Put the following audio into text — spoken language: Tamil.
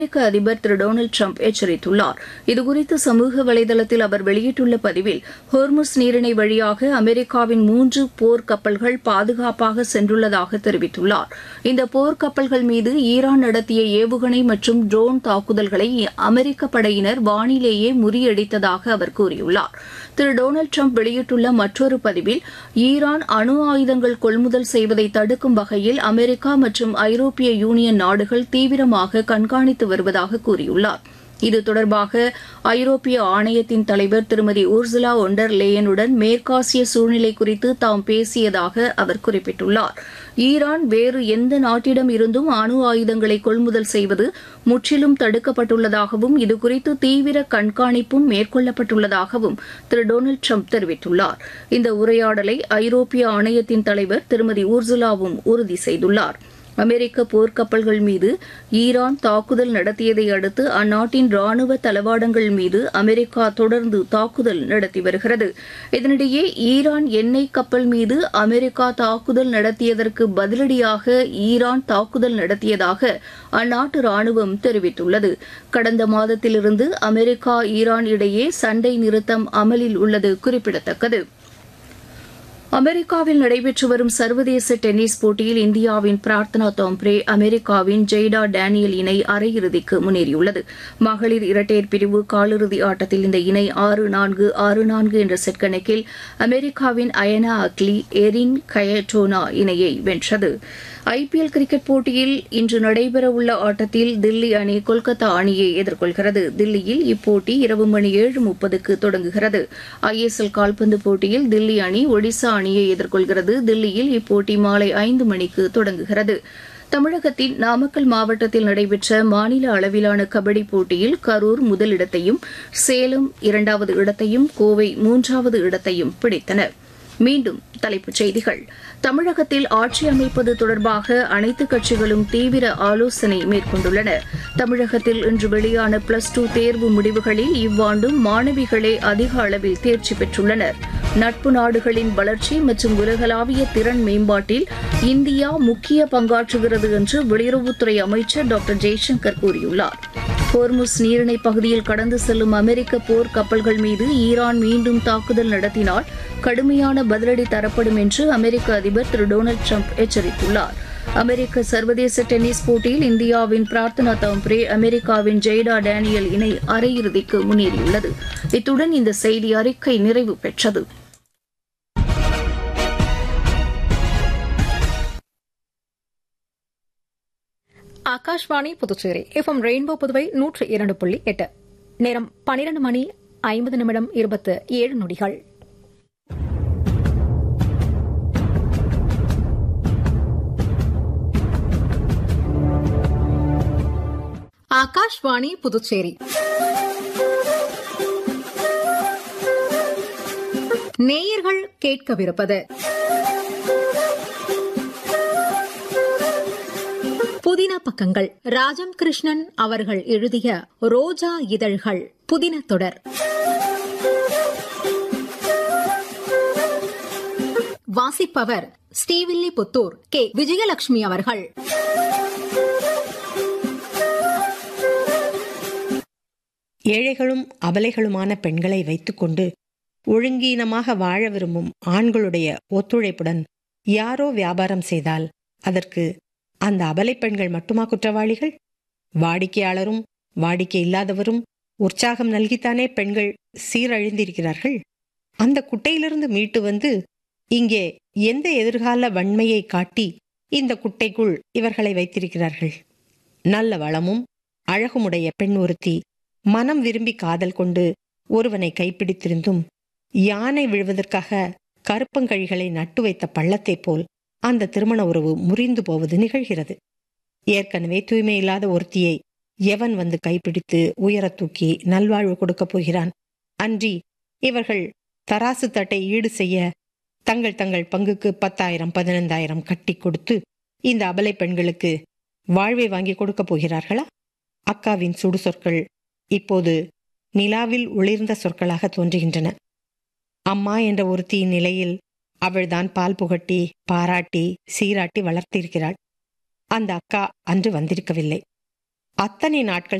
அமெரிக்க அதிபர் திரு டொனால்டு டிரம்ப் எச்சரித்துள்ளார். இதுகுறித்து சமூக வலைதளத்தில் அவர் வெளியிட்டுள்ள பதிவில், ஹோர்முஸ் நீரிணை வழியாக அமெரிக்காவின் 3 போர் கப்பல்கள் பாதுகாப்பாக சென்றுள்ளதாக தெரிவித்துள்ளார். இந்த போர் கப்பல்கள் மீது ஈரான் நடத்திய ஏவுகணை மற்றும் ட்ரோன் தாக்குதல்களை அமெரிக்க படையினர் வானிலேயே முறியடித்ததாக அவர் கூறியுள்ளார். திரு டொனால்டு டிரம்ப் வெளியிட்டுள்ள மற்றொரு பதிவில், ஈரான் அணு ஆயுதங்கள் கொள்முதல் செய்வதை தடுக்கும் வகையில் அமெரிக்கா மற்றும் ஐரோப்பிய யூனியன் நாடுகள் தீவிரமாக கண்காணித்து வருவதாக கூறியுள்ளார். இது தொடர்பாக ஐரோப்பிய ஆணையத்தின் தலைவர் திருமதி உர்சுலா ஒண்டர் லேயனுடன் மேற்காசிய சூழ்நிலை குறித்து தாம் பேசியதாக அவர் குறிப்பிட்டுள்ளார். ஈரான் வேறு எந்த நாட்டிடம் இருந்தும் அணு ஆயுதங்களை கொள்முதல் செய்வது முற்றிலும் தடுக்கப்பட்டுள்ளதாகவும் இதுகுறித்து தீவிர கண்காணிப்பும் மேற்கொள்ளப்பட்டுள்ளதாகவும் திரு டொனால்டு டிரம்ப் தெரிவித்துள்ளார். இந்த உரையாடலை ஐரோப்பிய ஆணையத்தின் தலைவர் திருமதி உர்சுலாவும் உறுதி செய்துள்ளார். அமெரிக்க போர்க்கப்பல்கள் மீது ஈரான் தாக்குதல் நடத்தியதை அடுத்து அந்நாட்டின் ராணுவ தளவாடங்கள் மீது அமெரிக்கா தொடர்ந்து தாக்குதல் நடத்தி வருகிறது. இதனிடையே ஈரான் எண்ணெய் கப்பல் மீது அமெரிக்கா தாக்குதல் நடத்தியதற்கு பதிலடியாக ஈரான் தாக்குதல் நடத்தியதாக அந்நாட்டு ராணுவம் தெரிவித்துள்ளது. கடந்த மாதத்திலிருந்து அமெரிக்கா ஈரான் இடையே சண்டை நிறுத்தம் அமலில் உள்ளது குறிப்பிடத்தக்கது. அமெரிக்காவில் நடைபெற்று வரும் சர்வதேச டென்னிஸ் போட்டியில் இந்தியாவின் பிரார்த்தனா தோம்ப்ரே அமெரிக்காவின் ஜெய்டா டேனியல் இணை அரையிறுதிக்கு முன்னேறியுள்ளது. மகளிர் இரட்டையர் பிரிவு காலிறுதி ஆட்டத்தில் இந்த இணை 6-4, 6-4 என்ற செட் கணக்கில் அமெரிக்காவின் அயனா அக்லி, எரின் கயட்டோனா இணையை வென்றது. ஐபிஎல் கிரிக்கெட் போட்டியில் இன்று நடைபெறவுள்ள ஆட்டத்தில் தில்லி அணி கொல்கத்தா அணியை எதிர்கொள்கிறது. தில்லியில் இப்போட்டி இரவு மணி 7:30க்கு தொடங்குகிறது. ஐஎஸ்எல் கால்பந்து போட்டியில் தில்லி அணி ஒடிசா அணியை எதிர்கொள்கிறது. தில்லியில் இப்போட்டி மாலை 5 மணிக்கு தொடங்குகிறது. தமிழகத்தின் நாமக்கல் மாவட்டத்தில் நடைபெற்ற மாநில அளவிலான கபடி போட்டியில் கரூர் முதலிடத்தையும், சேலம் 2வது இடத்தையும், கோவை 3வது இடத்தையும் பிடித்தன. மீண்டும் தலைப்புச் செய்திகள். தமிழகத்தில் ஆட்சி அமைப்பது தொடர்பாக அனைத்து கட்சிகளும் தீவிர ஆலோசனை மேற்கொண்டுள்ளன. தமிழகத்தில் இன்று வெளியான +2 தேர்வு முடிவுகளில் இவ்வாண்டும் மாணவிகளே அதிக அளவில் தேர்ச்சி பெற்றுள்ளனர். நட்பு நாடுகளின் வளர்ச்சி மற்றும் உலகளாவிய திறன் மேம்பாட்டில் இந்தியா முக்கிய பங்காற்றுகிறது என்று வெளியுறவுத்துறை அமைச்சர் டாக்டர் ஜெய்சங்கர் கூறியுள்ளார். ஹோர்முஸ் நீரிணை பகுதியில் கடந்து செல்லும் அமெரிக்க போர் கப்பல்கள் மீது ஈரான் மீண்டும் தாக்குதல் நடத்தினால் கடுமையான பதிலடி தரப்படும் என்று அமெரிக்க அதிபர் திரு டொனால்டு டிரம்ப் எச்சரித்துள்ளார். அமெரிக்க சர்வதேச டென்னிஸ் போட்டியில் இந்தியாவின் பிரார்த்தனா தோம்ப்ரே அமெரிக்காவின் ஜெய்டா டேனியல் இணை அரையிறுதிக்கு முன்னேறியுள்ளது. இத்துடன் இந்த செய்தி அறிக்கை நிறைவு பெற்றது. Akashvani Puducherry FM rainbow Puduvai 102.8. நேரம் 12 மணி 50 நிமிடம் 27 நொடிகள். ஆகாஷ்வாணி புதுச்சேரி நேயர்கள் கேட்கவிருப்பது புதின பக்கங்கள். ராஜம் கிருஷ்ணன் அவர்கள் எழுதிய ரோஜா இதழ்கள் புதின தொடர். வாசிப்பவர் ஸ்ரீவில்லிபுத்தூர் கே. விஜயலட்சுமி அவர்கள். ஏழைகளும் அபலைகளுமான பெண்களை வைத்துக்கொண்டு ஒழுங்கீனமாக வாழ விரும்பும் ஆண்களுடைய ஒத்துழைப்புடன் யாரோ வியாபாரம் செய்தால் அதற்கு அந்த அபலை பெண்கள் மட்டுமா குற்றவாளிகள்? வாடிக்கையாளரும் வாடிக்கை இல்லாதவரும் உற்சாகம் நல்கித்தானே பெண்கள் சீரழிந்திருக்கிறார்கள். அந்த குட்டையிலிருந்து மீட்டு வந்து இங்கே எந்த எதிர்கால வன்மையை காட்டி இந்த குட்டைக்குள் இவர்களை வைத்திருக்கிறார்கள்? நல்ல வளமும் அழகுமுடைய பெண் ஒருத்தி மனம் விரும்பி காதல் கொண்டு ஒருவனை கைப்பிடித்திருந்தும் யானை விழுவதற்காக கருப்பங்கழிகளை நட்டு வைத்த பள்ளத்தைப் போல் அந்த திருமண உறவு முறிந்து போவது நிகழ்கிறது. ஏற்கனவே தூய்மை இல்லாத ஒருத்தியை எவன் வந்து கைப்பிடித்து உயர தூக்கி நல்வாழ்வு கொடுக்கப் போகிறான்? அன்றி இவர்கள் தராசு தட்டை ஈடு செய்ய தங்கள் தங்கள் பங்குக்கு 10,000 15,000 கட்டி கொடுத்து இந்த அபலை பெண்களுக்கு வாழ்வை வாங்கி கொடுக்கப் போகிறார்களா? அக்காவின் சுடு சொற்கள் இப்போது நிலாவில் ஒளிர்ந்த சொற்களாக தோன்றுகின்றன. அம்மா என்ற ஒருத்தியின் நிலையில் அவள்தான் பால் புகட்டி பாராட்டி சீராட்டி வளர்த்திருக்கிறாள். அந்த அக்கா அன்று வந்திருக்கவில்லை. அத்தனை நாட்கள்